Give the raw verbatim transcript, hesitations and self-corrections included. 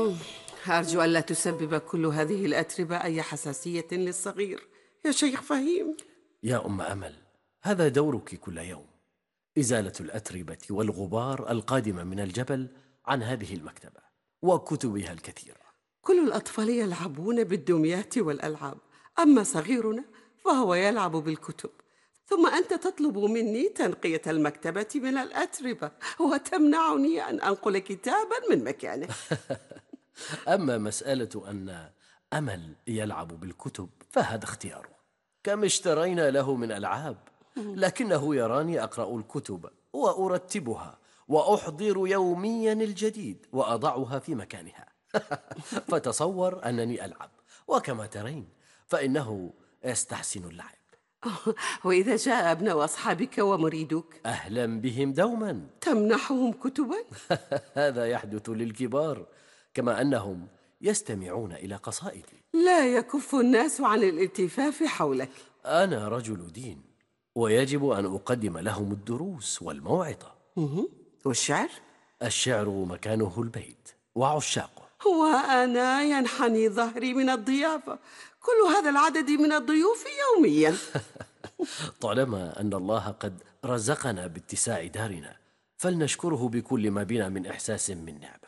أرجو ألا تسبب كل هذه الأتربة أي حساسية للصغير يا شيخ فهيم. يا أم أمل، هذا دورك كل يوم، إزالة الأتربة والغبار القادمة من الجبل عن هذه المكتبة وكتبها الكثيرة. كل الأطفال يلعبون بالدميات والألعاب، أما صغيرنا فهو يلعب بالكتب، ثم أنت تطلب مني تنقية المكتبة من الأتربة وتمنعني أن أنقل كتابا من مكانه. أما مسألة أن أمل يلعب بالكتب فهذا اختياره، كم اشترينا له من ألعاب، لكنه يراني أقرأ الكتب وأرتبها وأحضر يوميا الجديد وأضعها في مكانها. فتصور أنني ألعب، وكما ترين فإنه يستحسن اللعب. وإذا جاء أبناء أصحابك ومريدوك أهلا بهم دوما. تمنحهم كتبا؟ هذا يحدث للكبار، كما أنهم يستمعون إلى قصائدي. لا يكف الناس عن الالتفاف حولك. أنا رجل دين، ويجب أن أقدم لهم الدروس والموعظة. مهم. والشعر؟ الشعر مكانه البيت وعشاقه. وأنا ينحني ظهري من الضيافة، كل هذا العدد من الضيوف يوميا. طالما أن الله قد رزقنا باتساع دارنا فلنشكره بكل ما بنا من إحساس من نعمة.